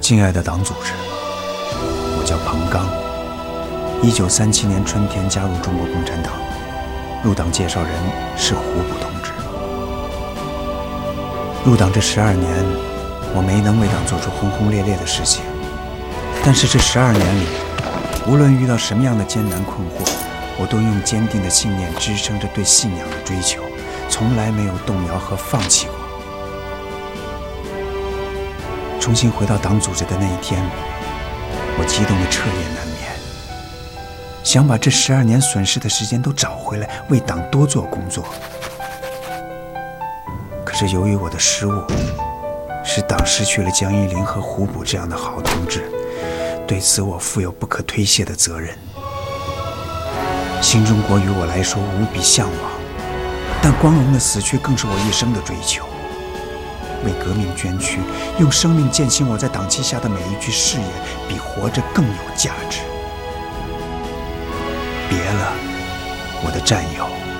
敬爱的党组织，我叫彭刚，1937年春天加入中国共产党，入党介绍人是胡卜同志。入党这12年，我没能为党做出轰轰烈烈的事情，但是这12年里，无论遇到什么样的艰难困惑，我都用坚定的信念支撑着对信仰的追求，从来没有动摇和放弃过。重新回到党组织的那一天，我激动得彻夜难眠，想把这12年损失的时间都找回来，为党多做工作。可是由于我的失误，使党失去了江一林和胡卜这样的好同志，对此我负有不可推卸的责任。新中国于我来说无比向往，但光荣的死去更是我一生的追求。为革命捐躯，用生命践行我在党旗下的每一句誓言，比活着更有价值。别了，我的战友。